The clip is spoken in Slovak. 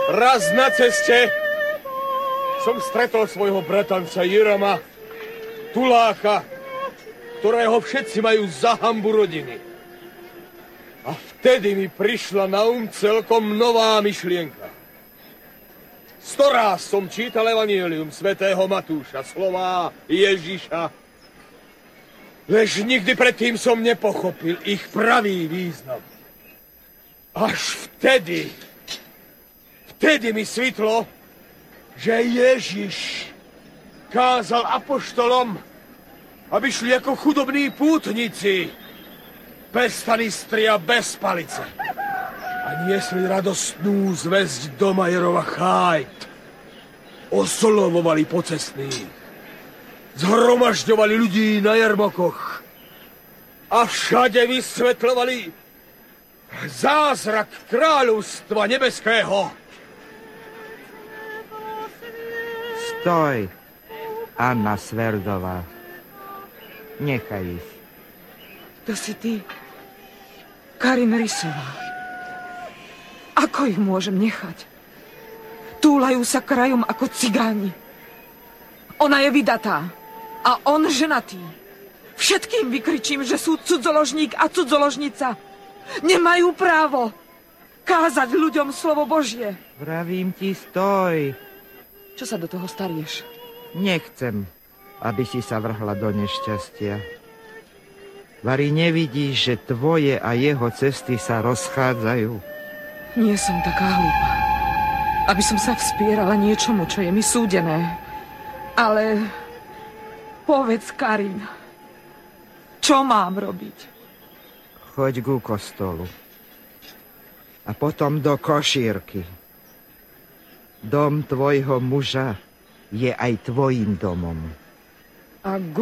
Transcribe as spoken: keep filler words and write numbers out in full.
Raz na ceste som stretol svojho bratanca Jirama, tuláka, ktorého všetci majú za hanbu rodiny. A vtedy mi prišla na um celkom nová myšlienka. Storáz som čítal evanjelium svätého Matúša, slová Ježiša. Lež nikdy predtým som nepochopil ich pravý význam. Až vtedy, vtedy mi svitlo, že Ježiš kázal apoštolom, aby šli ako chudobní pútnici, bez tanistry a bez palice. A niesli radostnú zväzť do Majerova chájt. Oslovovali pocestných. Zhromažďovali ľudí na jarmokoch. A všade vysvetľovali zázrak kráľovstva nebeského. Stoj, Anna Sverdová. Nechaj ich. To si ty, Karin Rysová. Ako ich môžem nechať? Túlajú sa krajom ako cigáni. Ona je vydatá a on ženatý. Všetkým vykričím, že sú cudzoložník a cudzoložnica. Nemajú právo kázať ľuďom slovo Božie. Vravím ti, stoj. Čo sa do toho starieš? Nechcem, aby si sa vrhla do nešťastia. Vari nevidíš, že tvoje a jeho cesty sa rozchádzajú? Nie som taká hlúpa, aby som sa vspierala niečomu, čo je mi súdené. Ale povedz, Karin, čo mám robiť? Choď ku kostolu. A potom do košírky. Dom tvojho muža je aj tvojim domom. A